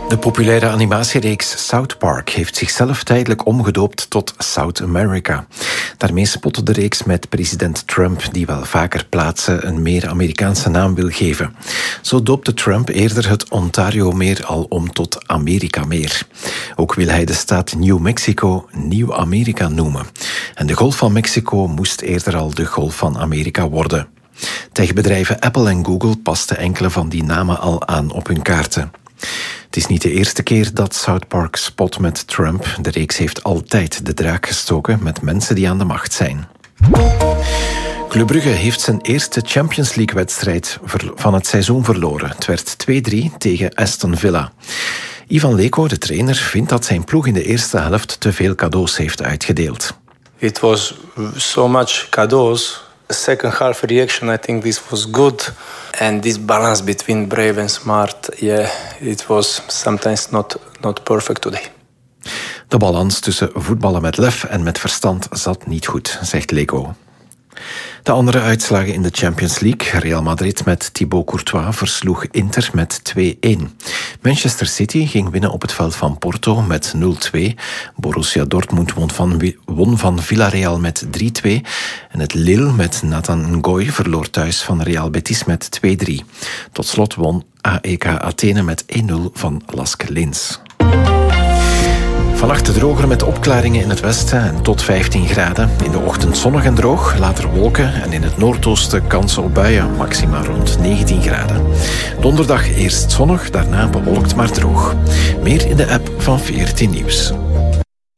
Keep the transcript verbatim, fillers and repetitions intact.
De populaire animatiereeks South Park heeft zichzelf tijdelijk omgedoopt tot South America. Daarmee spotte de reeks met president Trump, die wel vaker plaatsen een meer Amerikaanse naam wil geven. Zo doopte Trump eerder het Ontario-meer al om tot Amerika-meer. Ook wil hij de staat New Mexico Nieuw Amerika noemen. En de Golf van Mexico moest eerder al de Golf van Amerika worden. Techbedrijven Apple en Google pasten enkele van die namen al aan op hun kaarten. Het is niet de eerste keer dat South Park spot met Trump. De reeks heeft altijd de draak gestoken met mensen die aan de macht zijn. Club Brugge heeft zijn eerste Champions League-wedstrijd van het seizoen verloren. Het werd twee drie tegen Aston Villa. Ivan Leko, de trainer, vindt dat zijn ploeg in de eerste helft te veel cadeaus heeft uitgedeeld. It was so much cadeaus. The second half reaction, I think this was good. And this balance between brave and smart, yeah, it was sometimes not, not perfect today. De balans tussen voetballen met lef en met verstand zat niet goed, zegt Leko. De andere uitslagen in de Champions League. Real Madrid met Thibaut Courtois versloeg Inter met twee een. Manchester City ging winnen op het veld van Porto met nul twee. Borussia Dortmund won van, won van Villarreal met drie twee. En het Lille met Nathan Ngoy verloor thuis van Real Betis met twee drie. Tot slot won A E K Athene met één nul van Lask Linz. Vannacht droger met opklaringen in het westen en tot vijftien graden. In de ochtend zonnig en droog, later wolken en in het noordoosten kansen op buien, maxima rond negentien graden. Donderdag eerst zonnig, daarna bewolkt maar droog. Meer in de app van veertien Nieuws.